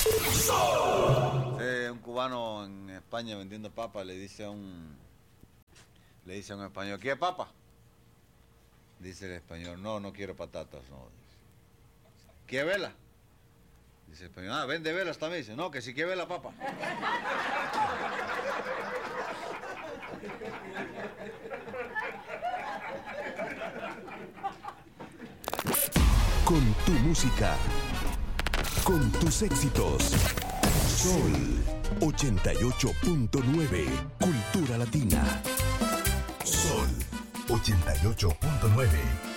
Un cubano en España vendiendo papas le dice a un español, ¿quiere papa? Dice el español, no quiero patatas, no. ¿Quiere vela? Dice el español, vende velas también. Dice, no, que si quiere vela papa. Con tu música, con tus éxitos. Sol 88.9, Cultura Latina. Sol 88.9.